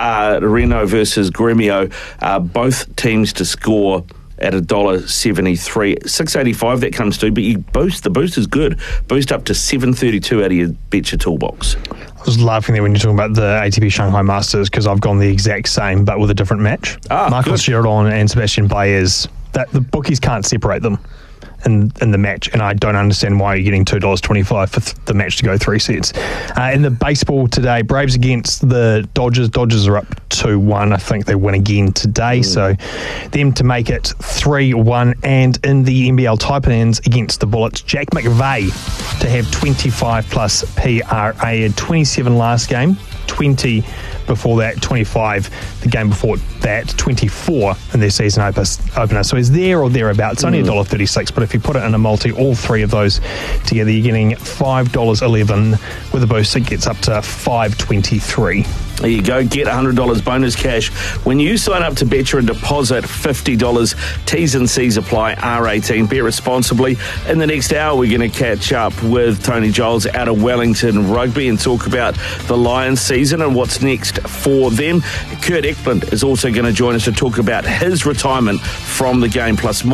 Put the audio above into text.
Reno versus Gremio, both teams to score at $1.73. $6.85 that comes to, but the boost is good. Boost up to $7.32 out of your Betcha Toolbox. I was laughing there when you're talking about the ATP Shanghai Masters, because I've gone the exact same but with a different match. Marcos Giron and Sebastian Baez, that the bookies can't separate them in the match, and I don't understand why you're getting $2.25 for the match to go 3 sets. In the baseball today, Braves against the Dodgers. Dodgers are up 2-1. I think they win again today, so them to make it 3-1. And in the NBL Taipans against the Bullets, Jack McVeigh to have 25 plus PRA. Had 27 last game, 20 before that, 25 the game before that, 24 in their season opener. So he's there or thereabouts. It's only $1.36, but if you put it in a multi, all three of those together, you're getting $5.11. With a boost, it gets up to $5.23. There you go. Get $100 bonus cash when you sign up to Betcha and deposit $50. T's and C's apply. R18. Bet responsibly. In the next hour, we're going to catch up with Tony Giles out of Wellington Rugby and talk about the Lions season and what's next for them. Kurt Eklund is also going to join us to talk about his retirement from the game, plus more.